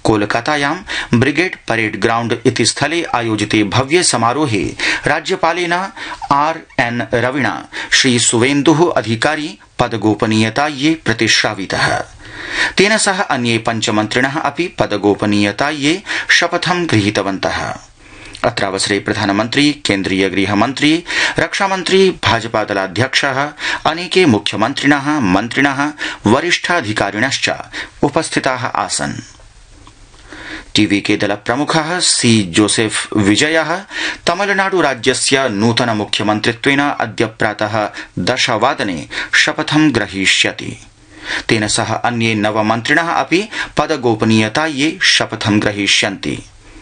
कोलकातायां brigade parade ground इति स्थले आयोजिते भव्ये समारोहे राज्यपालेन RN रविणा श्रीसुवेन्दुः अधिकारी पदगोपनीयतायै प्रतिश्रावितः। तेन सह अन्ये पञ्चमन्त्रिणः अपि पदगोपनीयतायै शपथं गृहीतवन्तः। अत्रावसरे प्रधानमन्त्री, केन्द्रीय गृहमन्त्री, रक्षामन्त्री, भाजपादलाध्यक्षः, अनेके मुख्यमन्त्रिणः, मन्त्रिणः, वरिष्ठाधिकारिणश्च उपस्थिताः आसन्। टीवीके दल प्रमुखः सी जोसेफ विजयः तमिलनाडु राज्यस्य नूतन मुख्यमन्त्रित्वेन अद्य प्रातः 10 वादने शपथं ग्रहीष्यति। तेन सह अन्ये 9 मन्त्रिणः अपि पदगोपनीयतायै शपथं ग्रहीष्यन्ति।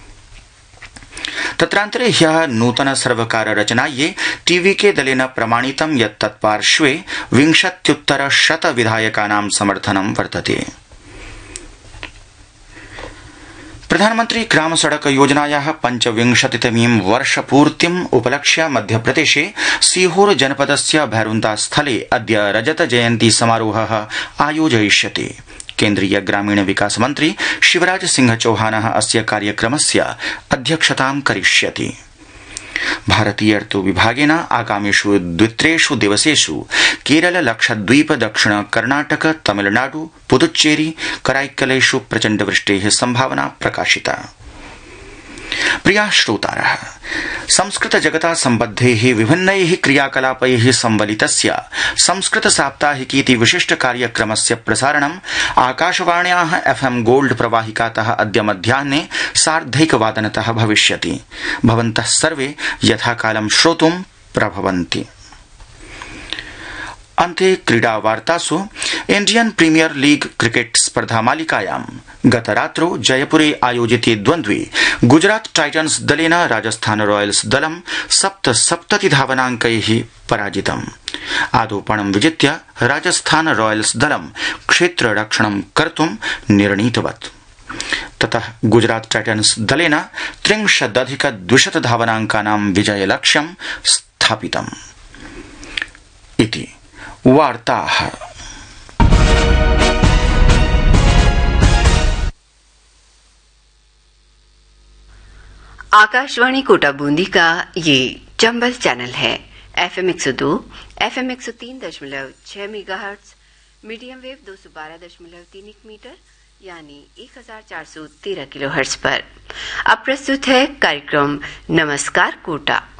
तत्रान्तरे ह्यः नूतन सर्वकार रचनायै टीवीके दलेन प्रमाणितं यत् तत्पार्श्वे 20-100 विधायकानां समर्थनं वर्तते। प्रधानमन्त्री ग्राम सड़क योजनायाः 25तमीं वर्षपूर्तिम् उपलक्ष्य मध्यप्रदेशे सीहोर जनपदस्य भैरुन्दा स्थले अद्य रजत जयन्ती समारोहः आयोजयिष्यते। केन्द्रीय ग्रामीण विकास मन्त्री शिवराज सिंह चौहानः अस्य कार्यक्रमस्य अध्यक्षतां करिष्यति। भारतीय ऋतु विभागेन आगामिषु 2-3 दिवसेषु केरल, लक्षद्वीप, दक्षिण कर्णाटक, तमिलनाडु, पुदुच्चेरी, कराईक्कलेषु प्रचण्डवृष्टेः संभावना प्रकाशिता। प्रियाः श्रोतारः, संस्कृत जगता सम्बद्धैः विभिन्नैः क्रियाकलापैः संबलितस्य संस्कृत साप्ताहिकीति विशिष्ट कार्यक्रमस्य प्रसारणम् आकाशवाण्याः FM गोल्ड प्रवाहिकातः अद्य मध्याह्ने 1:30 भविष्यति। भवन्तः सर्वे यथाकालं श्रोतुं प्रभवन्ति। अन्ते क्रीडावार्तासु इण्डियन प्रीमियर लीग क्रिकेट स्पर्धामालिकायां गतरात्रौ जयपुरे आयोजिते द्वन्द्वे गुजरात टाइटन्स दलेन राजस्थान रॉयल्स दलं 77 धावनाङ्कैः पराजितम्। आदौपणं विजित्य राजस्थान रॉयल्स दलं क्षेत्ररक्षणं कर्तुं निर्णीतवत्। ततः गुजरात टाइटन्स दलेन 63-200 धावनाङ्कानां विजयलक्ष्यं स्थापितम्। इति वार्ताः। आकाशवाणी कोटा बूंदी का ये चंबल चैनल है। FM 102, FM 103.6 megahertz, medium wave 212.3 metre यानी 1413 किलोहर्ट्ज पर। अब प्रस्तुत है कार्यक्रम नमस्कार कोटा।